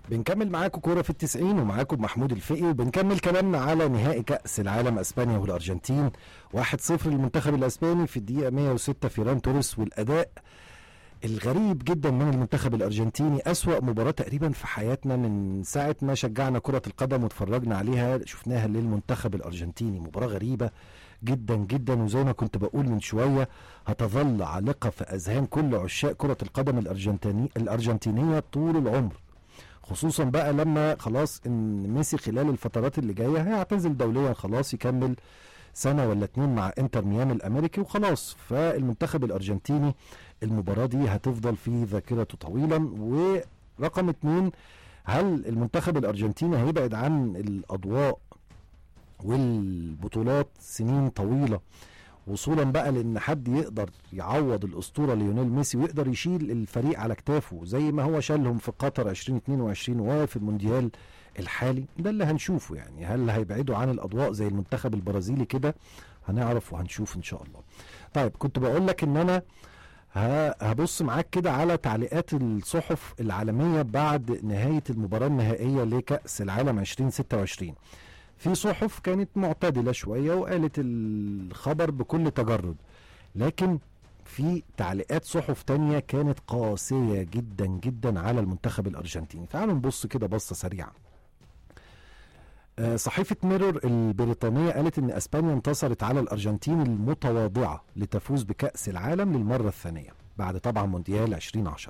بنكمل معاكم كورة في التسعين ومعاكم محمود الفقي، وبنكمل كلامنا على نهائي كأس العالم اسبانيا والارجنتين. 1-0 للمنتخب الاسباني في الدقيقة 106 فيران توريس، والاداء الغريب جدا من المنتخب الارجنتيني. اسوأ مباراة تقريبا في حياتنا من ساعة ما شجعنا كرة القدم واتفرجنا عليها شفناها للمنتخب الارجنتيني. مباراة غريبة جدا جدا، وزي ما كنت بقول من شوية هتظل عالقة في اذهان كل عشاق كرة القدم الارجنتينية طول العمر، خصوصا بقى لما خلاص ان ميسي خلال الفترات اللي جايه هيعتزل دوليا، خلاص يكمل سنه ولا اتنين مع انتر ميامي الامريكي وخلاص. فالمنتخب الارجنتيني المباراه دي هتفضل في ذاكرته طويلا. ورقم اتنين، هل المنتخب الارجنتيني هيبعد عن الاضواء والبطولات سنين طويله، وصولا بقى لان حد يقدر يعوض الاسطوره ليونيل ميسي ويقدر يشيل الفريق على كتافه زي ما هو شالهم في قطر 2022 وفي المونديال الحالي؟ ده اللي هنشوفه. يعني هل هيبعدوا عن الاضواء زي المنتخب البرازيلي كده؟ هنعرف وهنشوف ان شاء الله. طيب، كنت بقول لك ان انا هبص معاك كده على تعليقات الصحف العالميه بعد نهايه المباراه النهائيه لكأس العالم 2026. في صحف كانت معتدلة شوية وقالت الخبر بكل تجرد، لكن في تعليقات صحف تانية كانت قاسية جدا جدا على المنتخب الأرجنتيني. تعالوا نبص كده بصة سريعة. صحيفة ميرور البريطانية قالت ان اسبانيا انتصرت على الأرجنتين المتواضعة لتفوز بكأس العالم للمرة الثانية بعد طبعا مونديال 2010.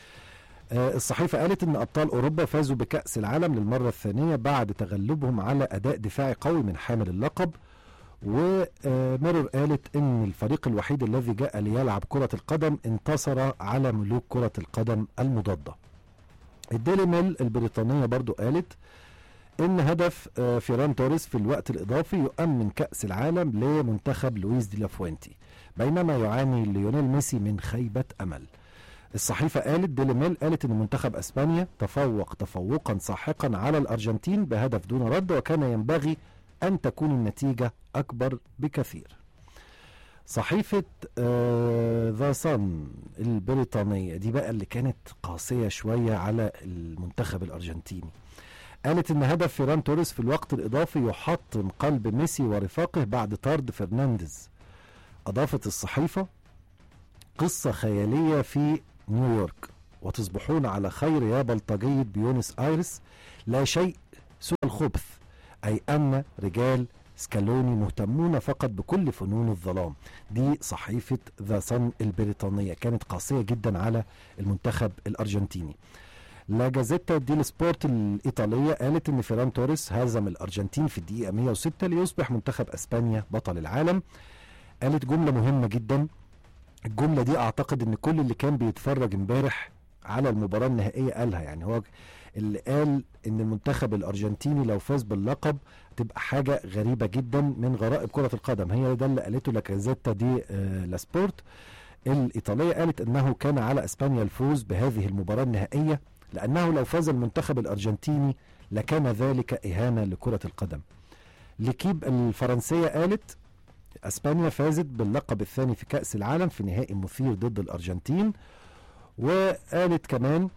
الصحيفة قالت ان ابطال اوروبا فازوا بكأس العالم للمرة الثانية بعد تغلبهم على اداء دفاعي قوي من حامل اللقب. وميرور قالت ان الفريق الوحيد الذي جاء ليلعب كرة القدم انتصر على ملوك كرة القدم المضادة. الديلي ميل البريطانية برضو قالت ان هدف فيران توريس في الوقت الاضافي يؤمن كأس العالم لمنتخب لويس دي لافوينتي، بينما يعاني ليونيل ميسي من خيبة امل. الصحيفة قالت ديلي ميل قالت ان منتخب اسبانيا تفوق تفوقا ساحقا على الارجنتين بهدف دون رد، وكان ينبغي ان تكون النتيجة اكبر بكثير. صحيفة ذا صن البريطانية دي بقى اللي كانت قاسية شوية على المنتخب الارجنتيني، قالت ان هدف فيران توريس في الوقت الاضافي يحطم قلب ميسي ورفاقه بعد طرد فرنانديز. اضافت الصحيفة قصة خيالية في نيويورك، وتصبحون على خير يا بلطجية بيونس آيرس، لا شيء سوى الخبث، أي أن رجال سكالوني مهتمون فقط بكل فنون الظلام. دي صحيفة ذا صن البريطانية، كانت قاسية جدا على المنتخب الأرجنتيني. لا جازيتا دي السبورت الإيطالية قالت أن فيران توريس هزم الأرجنتين في الدقيقة 106 ليصبح منتخب أسبانيا بطل العالم. قالت جملة مهمة جدا، الجملة دي اعتقد ان كل اللي كان بيتفرج امبارح على المباراة النهائية قالها. يعني هو اللي قال ان المنتخب الارجنتيني لو فاز باللقب تبقى حاجة غريبة جدا من غرائب كرة القدم. هي ده اللي قالته لاكازيتا دي لاسبورت الايطالية، قالت انه كان على اسبانيا الفوز بهذه المباراة النهائية لانه لو فاز المنتخب الارجنتيني لكان ذلك اهانة لكرة القدم. لكيب الفرنسية قالت اسبانيا فازت باللقب الثاني في كأس العالم في نهائي مثير ضد الارجنتين. وقالت كمان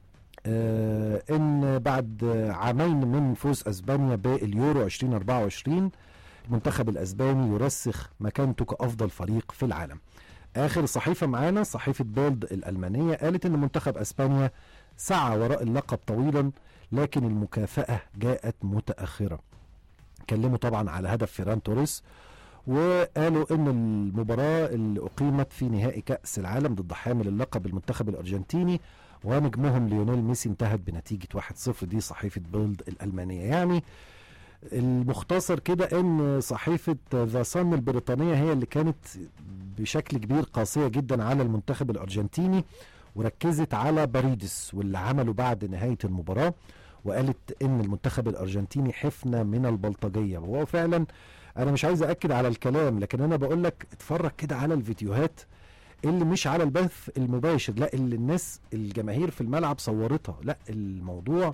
ان بعد عامين من فوز اسبانيا باليورو 2024 المنتخب الاسباني يرسخ مكانته كافضل فريق في العالم. اخر صحيفة معانا صحيفة بيلد الالمانية قالت ان منتخب اسبانيا سعى وراء اللقب طويلا لكن المكافأة جاءت متأخرة. اتكلموا طبعا على هدف فيران توريس، وقالوا ان المباراة اللي اقيمت في نهائي كأس العالم ضد حامل اللقب المنتخب الارجنتيني ونجمهم ليونيل ميسي انتهت بنتيجة 1-0. دي صحيفة بيلد الالمانية. يعني المختصر كده ان صحيفة ذا صن البريطانية هي اللي كانت بشكل كبير قاسية جدا على المنتخب الارجنتيني، وركزت على باريدس واللي عمله بعد نهاية المباراة، وقالت ان المنتخب الارجنتيني حفنة من البلطجية. وهو فعلا انا مش عايز اكد على الكلام، لكن انا بقول لك اتفرج كده على الفيديوهات اللي مش على البث المباشر، لا اللي الناس الجماهير في الملعب صورتها. لا الموضوع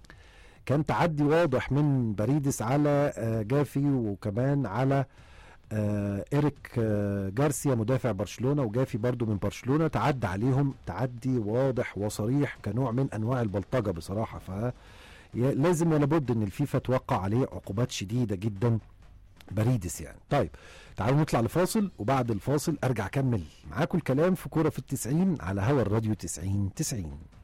كان تعدي واضح من باريدس على جافي وكمان على إيريك جارسيا مدافع برشلونة وجافي برضو من برشلونة تعدى عليهم تعدي واضح وصريح كنوع من أنواع البلطجة بصراحة. فلازم ولا بد أن الفيفا توقع عليه عقوبات شديدة جدا. بريدس يعني. طيب تعالوا نطلع لفاصل، وبعد الفاصل أرجع أكمل معاكم الكلام في كورة في 90 على هوا الراديو 90.